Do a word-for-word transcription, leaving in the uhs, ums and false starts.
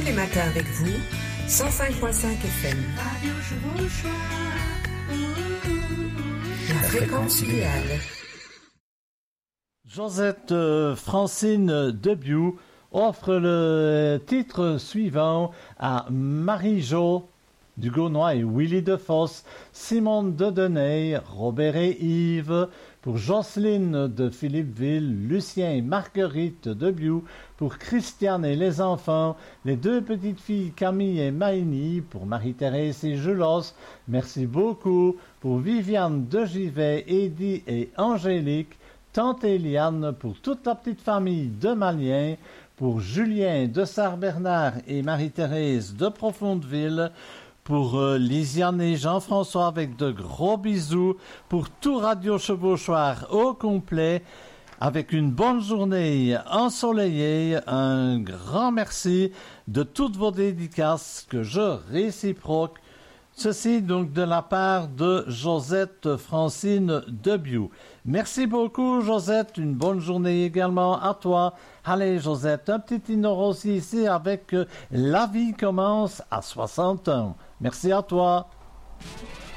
les matins avec vous, cent cinq virgule cinq F M. La fréquence idéale. Josette euh, Francine Debiou offre le titre suivant à Marie-Jo Dugonois et Willy Defosse, Simon Dedeney, Robert et Yves, pour Jocelyne de Philippeville, Lucien et Marguerite Debiou, pour Christiane et les enfants, les deux petites filles Camille et Maïni, pour Marie-Thérèse et Julos, merci beaucoup, pour Viviane de Givet, Eddy et Angélique, Tante Eliane, pour toute la petite famille de Malien, pour Julien de Sarre-Bernard et Marie-Thérèse de Profondeville, pour euh, Lisiane et Jean-François avec de gros bisous, pour tout Radio Chevauchoir au complet, avec une bonne journée ensoleillée, un grand merci de toutes vos dédicaces que je réciproque. Ceci donc de la part de Josette Francine Debiou. Merci beaucoup Josette, une bonne journée également à toi. Allez Josette, un petit innor aussi ici avec euh, La vie commence à soixante ans. Merci à toi.